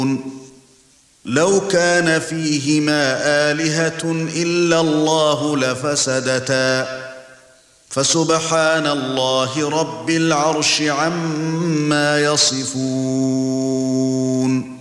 لو كان فيهما آلهة إلا الله لفسدتا فسبحان الله رب العرش عما يصفون.